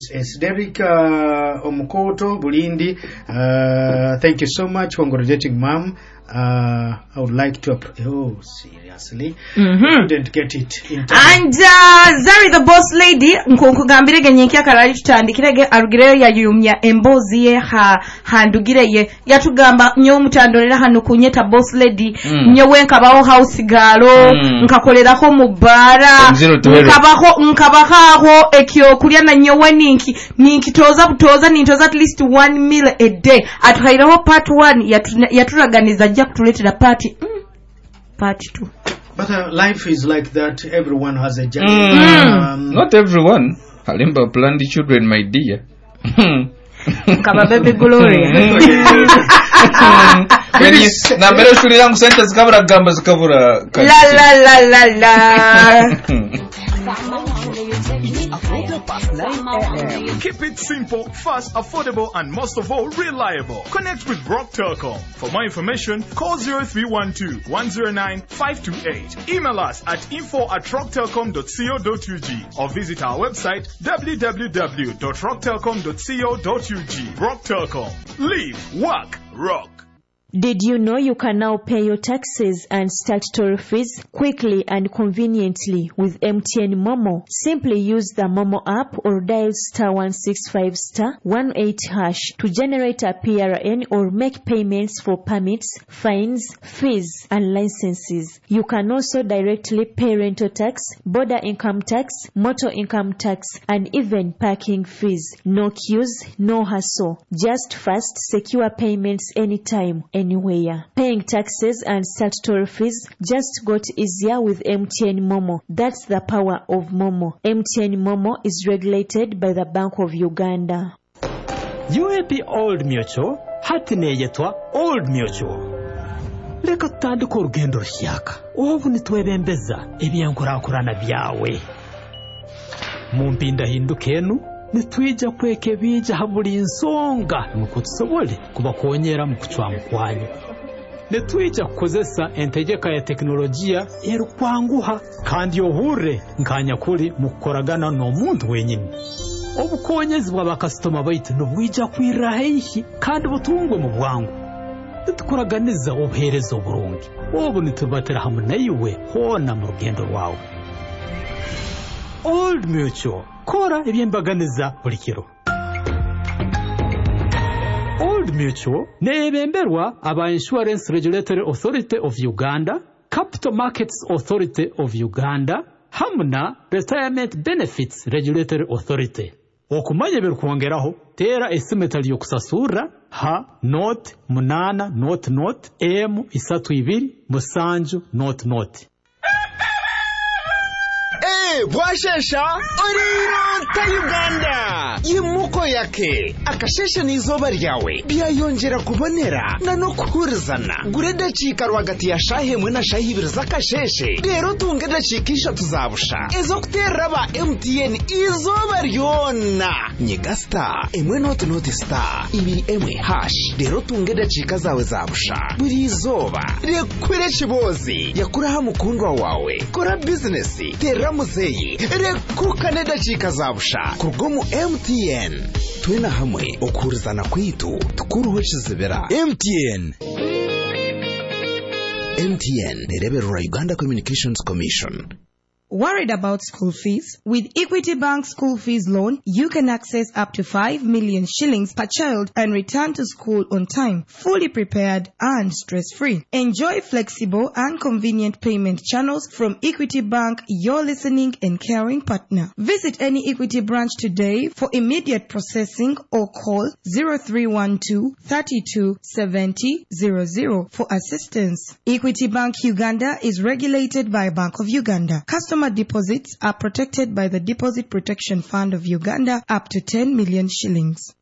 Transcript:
yes. Derek Omukoto, Bulindi, thank you so much. Congratulating mom. I would like to seriously couldn't get it in time. And Zari the boss lady nkugambire genyekia karali tutandikirege arugire ya yumya embozi ye handugire ye yatugamba nyo mutandorera hano kunyeta boss lady nyo wenkabaho house galo nkakolerako mubara nkabaho ekyo kulya na nyo ninki toza at least 1 meal a day atuhairaho part 1 yaturaganiza kutuletera part 2. But life is like that. Everyone has a journey. Not everyone. Halimba planned children, my dear. Kama baby Gloria. Na mbele shule yangu sentence kabla gamba zikabura. La. Keep it simple, fast, affordable, and most of all, reliable. Connect with Rock Telecom. For more information, call 0312-109-528. Email us at info@rocktelecom.co.ug or visit our website www.rocktelecom.co.ug. Rock Telecom. Live, work, rock. Did you know you can now pay your taxes and statutory fees quickly and conveniently with MTN Momo? Simply use the Momo app or dial *165*18# to generate a PRN or make payments for permits, fines, fees, and licenses. You can also directly pay rental tax, border income tax, motor income tax, and even parking fees. No queues, no hassle. Just fast, secure payments anytime, anywhere. Paying taxes and statutory fees just got easier with MTN Momo. That's the power of Momo. MTN Momo is regulated by the Bank of Uganda. UAP Old Mutual hati neyetwa Old Mutual. Leka tutandika urugendo rushyaka. Ubu nitwebembeza ebyenkurakurana byawe. Mumpinda hindukenu nitwija kweke bija haburi insonga nuko tusobole kubakonyera mu kucwa mukwanyu. Nitwija kukozesa entegeka ya teknolojia erukwanguha kandi yohure nkanya kuri mukoragana no muntu wenyine. Obukonyezi bwa bakastoma baitu nubwija kwirahehi kandi butungwe mu bwangu. Nitukoraganiza obuherezo burungi. Obu nitubatera hamwe nayiwe hona mu rugendo rwawe. Old Mutual kora ebyembaganiza buli kiro. Old Mutual nebemberwa aba Insurance Regulatory Authority of Uganda, Capital Markets Authority of Uganda, hamna Retirement Benefits Regulatory Authority. Okumanye berukongeraho tera esimetali yokusasura ha note munana note m 32 musanju note. Bwashesha Orirota Uganda yimuko yake akashesha n'izoba ryawe byayongera kubonera na no kuhurizana gureda cika rwagati ya shahe mwe na shahi ibiri zakasheshe rero tungeda cikisha tuzabusha ezo kuteraba MTN izoba ryona nyegasta emwe note star ibiri emwe hash rero tungeda cika zawe zabusha buri izoba rekwere kibozi yakuraha mukundwa wawe kora business tera muzeyi rekuka nedacika zabusha kurgomu MTN twena hamwe okurizana kwitu tukuruho kizibera MTN nereberera Uganda Communications Commission. Worried about school fees? With Equity Bank School Fees Loan, you can access up to 5 million shillings per child and return to school on time, fully prepared and stress-free. Enjoy flexible and convenient payment channels from Equity Bank, your listening and caring partner. Visit any Equity branch today for immediate processing or call 0312 32 70 00 for assistance. Equity Bank Uganda is regulated by Bank of Uganda. Customer deposits are protected by the Deposit Protection Fund of Uganda up to 10 million shillings.